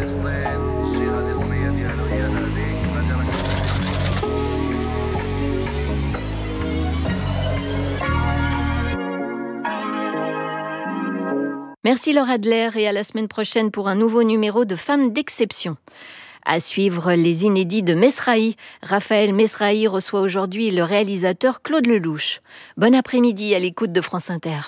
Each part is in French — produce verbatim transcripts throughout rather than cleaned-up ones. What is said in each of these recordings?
Merci Laure Adler et à la semaine prochaine pour un nouveau numéro de Femmes d'exception. À suivre les inédits de Mesrahi. Raphaël Mesrahi reçoit aujourd'hui le réalisateur Claude Lelouch. Bon après-midi à l'écoute de France Inter.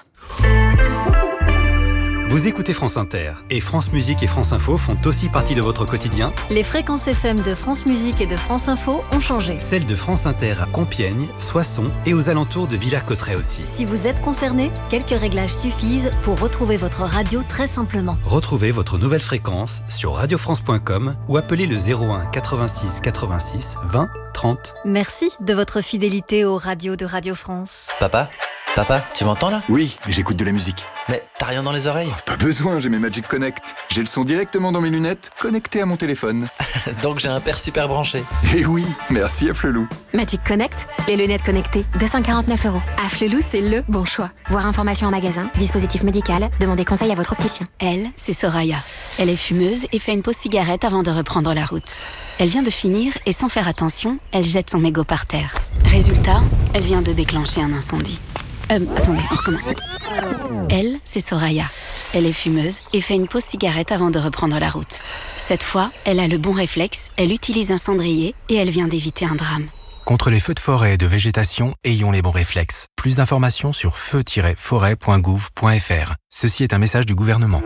Vous écoutez France Inter et France Musique et France Info font aussi partie de votre quotidien. Les fréquences F M de France Musique et de France Info ont changé. Celles de France Inter à Compiègne, Soissons et aux alentours de Villers-Cotterêts aussi. Si vous êtes concerné, quelques réglages suffisent pour retrouver votre radio très simplement. Retrouvez votre nouvelle fréquence sur radio france point com ou appelez le zéro un quatre-vingt-six quatre-vingt-six vingt trente. Merci de votre fidélité aux radios de Radio France. Papa ? Papa, tu m'entends là ? Oui, mais j'écoute de la musique. Mais t'as rien dans les oreilles ? Pas besoin, j'ai mes Magic Connect. J'ai le son directement dans mes lunettes, connecté à mon téléphone. Donc j'ai un père super branché. Eh oui, merci à Flelou. Magic Connect, les lunettes connectées, deux cent quarante-neuf euros. À Flelou, c'est le bon choix. Voir information en magasin, dispositif médical, demandez conseil à votre opticien. Elle, c'est Soraya. Elle est fumeuse et fait une pause cigarette avant de reprendre la route. Elle vient de finir et sans faire attention, elle jette son mégot par terre. Résultat, elle vient de déclencher un incendie. Euh, attendez, on recommence. Elle, c'est Soraya. Elle est fumeuse et fait une pause cigarette avant de reprendre la route. Cette fois, elle a le bon réflexe, elle utilise un cendrier et elle vient d'éviter un drame. Contre les feux de forêt et de végétation, ayons les bons réflexes. Plus d'informations sur feu tiret forêt point gouv point f r. Ceci est un message du gouvernement.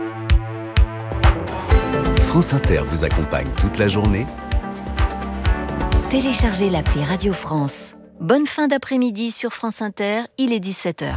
France Inter vous accompagne toute la journée. Téléchargez l'appli Radio France. Bonne fin d'après-midi sur France Inter, il est dix-sept heures.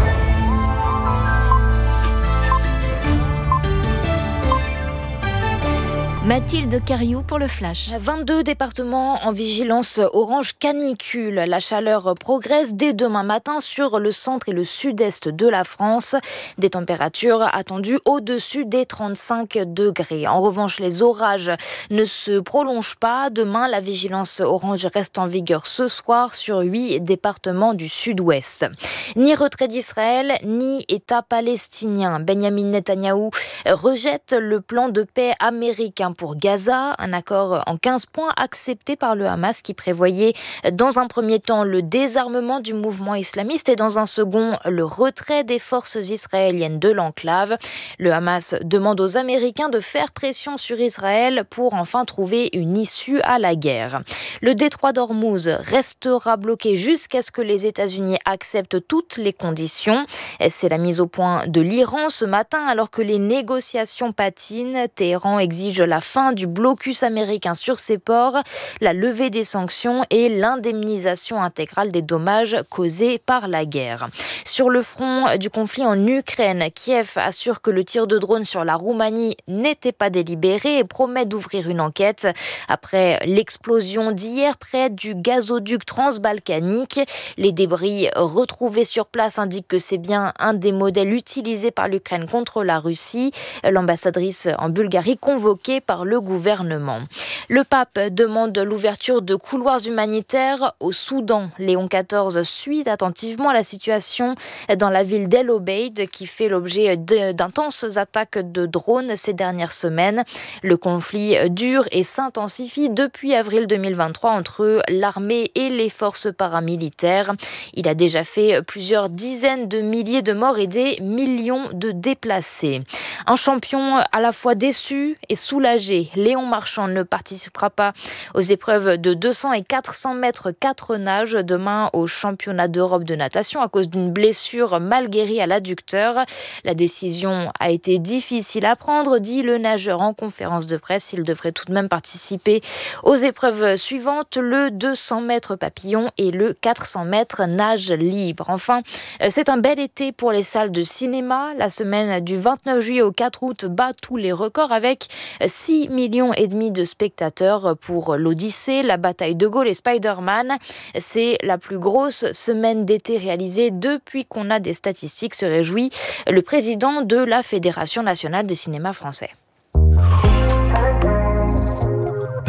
Mathilde Cariou pour le Flash. vingt-deux départements en vigilance orange canicule. La chaleur progresse dès demain matin sur le centre et le sud-est de la France. Des températures attendues au-dessus des trente-cinq degrés. En revanche, les orages ne se prolongent pas. Demain, la vigilance orange reste en vigueur ce soir sur huit départements du sud-ouest. Ni retrait d'Israël, ni État palestinien. Benjamin Netanyahou rejette le plan de paix américain pour Gaza, un accord en quinze points accepté par le Hamas qui prévoyait dans un premier temps le désarmement du mouvement islamiste et dans un second le retrait des forces israéliennes de l'enclave. Le Hamas demande aux Américains de faire pression sur Israël pour enfin trouver une issue à la guerre. Le détroit d'Ormuz restera bloqué jusqu'à ce que les États-Unis acceptent toutes les conditions. C'est la mise au point de l'Iran ce matin alors que les négociations patinent. Téhéran exige la fin du blocus américain sur ses ports, la levée des sanctions et l'indemnisation intégrale des dommages causés par la guerre. Sur le front du conflit en Ukraine, Kiev assure que le tir de drone sur la Roumanie n'était pas délibéré et promet d'ouvrir une enquête après l'explosion d'hier près du gazoduc transbalkanique. Les débris retrouvés sur place indiquent que c'est bien un des modèles utilisés par l'Ukraine contre la Russie. L'ambassadrice en Bulgarie convoquée par le gouvernement. Le pape demande l'ouverture de couloirs humanitaires au Soudan. Léon quatorze suit attentivement la situation dans la ville d'El Obeid qui fait l'objet d'intenses attaques de drones ces dernières semaines. Le conflit dure et s'intensifie depuis avril deux mille vingt-trois entre l'armée et les forces paramilitaires. Il a déjà fait plusieurs dizaines de milliers de morts et des millions de déplacés. Un champion à la fois déçu et soulagé. Léon Marchand ne participera pas aux épreuves de deux cents et quatre cents mètres quatre nages demain au championnat d'Europe de natation à cause d'une blessure mal guérie à l'adducteur. La décision a été difficile à prendre, dit le nageur en conférence de presse. Il devrait tout de même participer aux épreuves suivantes, le deux cents mètres papillon et le quatre cents mètres nage libre. Enfin, c'est un bel été pour les salles de cinéma. La semaine du vingt-neuf juillet au quatre août bat tous les records avec six millions et demi de spectateurs pour l'Odyssée, la bataille de Gaulle et Spider-Man. C'est la plus grosse semaine d'été réalisée depuis qu'on a des statistiques, se réjouit le président de la Fédération nationale des cinémas français.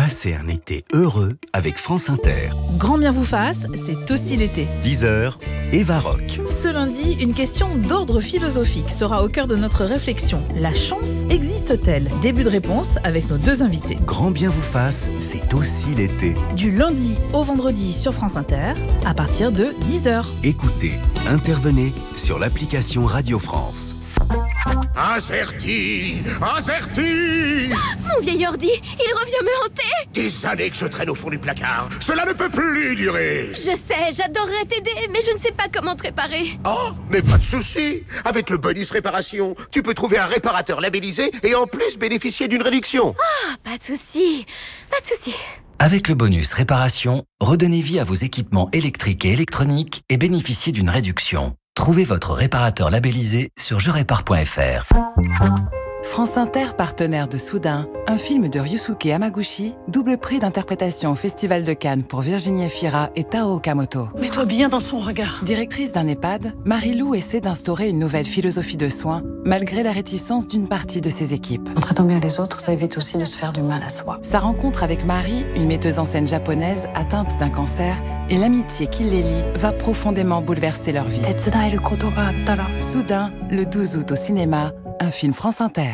Passez un été heureux avec France Inter. Grand bien vous fasse, c'est aussi l'été. dix heures, Eva Rock. Ce lundi, une question d'ordre philosophique sera au cœur de notre réflexion. La chance existe-t-elle ? Début de réponse avec nos deux invités. Grand bien vous fasse, c'est aussi l'été. Du lundi au vendredi sur France Inter, à partir de dix heures. Écoutez, intervenez sur l'application Radio France. Incerti, incerti. Mon vieil ordi, il revient me hanter. Des années que je traîne au fond du placard. Cela ne peut plus durer. Je sais, j'adorerais t'aider, mais je ne sais pas comment te réparer. Oh, mais pas de souci. Avec le bonus réparation, tu peux trouver un réparateur labellisé et en plus bénéficier d'une réduction. Ah, oh, pas de souci, pas de souci. Avec le bonus réparation, redonnez vie à vos équipements électriques et électroniques et bénéficiez d'une réduction. Trouvez votre réparateur labellisé sur je répare point f r. France Inter, partenaire de Soudain, un film de Ryusuke Hamaguchi, double prix d'interprétation au Festival de Cannes pour Virginie Efira et Tao Okamoto. Mets-toi bien dans son regard. Directrice d'un EHPAD, Marie-Lou essaie d'instaurer une nouvelle philosophie de soins, malgré la réticence d'une partie de ses équipes. En traitant bien les autres, ça évite aussi de se faire du mal à soi. Sa rencontre avec Marie, une metteuse en scène japonaise atteinte d'un cancer, et l'amitié qui les lie va profondément bouleverser leur vie. Soudain, le douze août au cinéma, un film France Inter.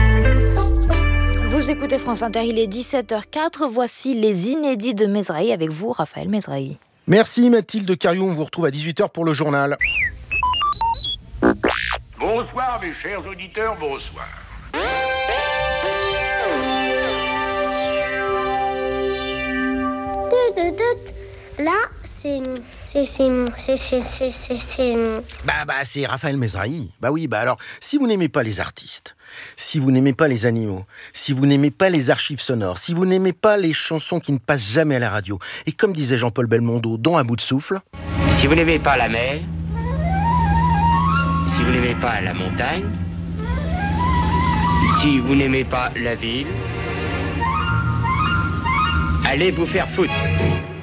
Vous écoutez France Inter, il est dix-sept heures quatre. Voici les inédits de Mesrahi avec vous, Raphaël Mesrahi. Merci Mathilde Cariou, on vous retrouve à dix-huit heures pour le journal. Bonsoir mes chers auditeurs, bonsoir. Là, c'est... C'est... C'est... C'est... C'est... C'est... c'est... Bah, bah, c'est Raphaël Mesrahi. Bah oui, bah alors, si vous n'aimez pas les artistes, si vous n'aimez pas les animaux, si vous n'aimez pas les archives sonores, si vous n'aimez pas les chansons qui ne passent jamais à la radio, et comme disait Jean-Paul Belmondo dans Un bout de souffle... Si vous n'aimez pas la mer, si vous n'aimez pas la montagne, si vous n'aimez pas la ville, allez vous faire foutre.